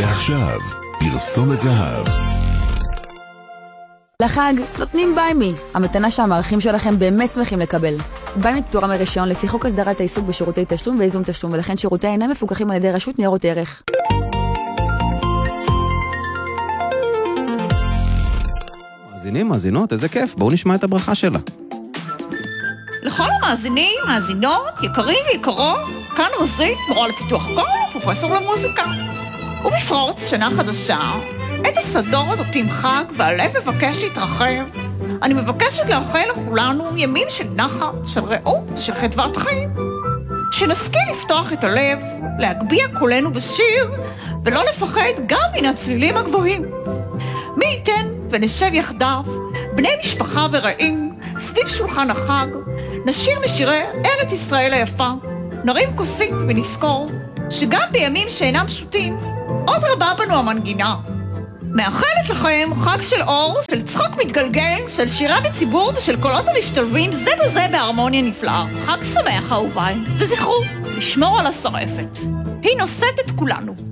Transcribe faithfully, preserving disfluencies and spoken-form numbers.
ועכשיו, פרסומת זהב. לחג נותנים ביימי, המתנה שהמערכים שלכם באמת שמחים לקבל. ביימי פטורה מרישיון לפי חוק הסדרת העיסוק בשירותי תשלום ואיזון תשלום, ולכן שירותי אינם מפוקחים על ידי רשות ניירות ערך. מאזינים, מאזינות, איזה כיף, בואו נשמע את הברכה שלה. לכל המאזינים, מאזינות, יקרים ויקרות, כאן עוזית, מורה לפיתוח קול, פרופסור למוזיקה. ובפרוץ שנה חדשה, את השדות עוטים חג והלב מבקש להתרחב. אני מבקשת לאחל לכולנו ימים של נחת, של רעות, של חדוות חיים. שנשכיל לפתוח את הלב, להגביה קולנו בשיר, ולא לפחד גם מן הצלילים הגבוהים. מי ייתן ונשב יחדיו, בני משפחה ורעים, סביב שולחן החג, נשיר משירי ארץ ישראל היפה, נרים כוסית ונזכור, שגם בימים שאינם פשוטים, עוד רבה בנו המנגינה. מאחלת לכם חג של אור, של צחוק מתגלגל, של שירה בציבור ושל קולות המשתלבים זה בזה בהרמוניה נפלאה. חג שמח אהוביי, וזכרו, לשמור על השרפת. היא נושאת את כולנו.